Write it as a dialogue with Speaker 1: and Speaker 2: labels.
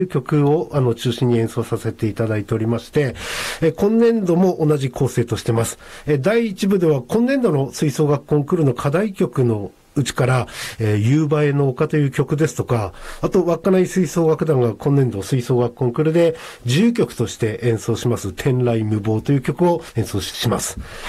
Speaker 1: 曲を中心に演奏させていただいておりまして、今年度も同じ構成としてます。第1部では今年度の吹奏楽コンクールの課題曲のうちから、夕映えの丘という曲ですとか、あと、稚内吹奏楽団が今年度吹奏楽コンクールで自由曲として演奏します、天籟無謀という曲を演奏します。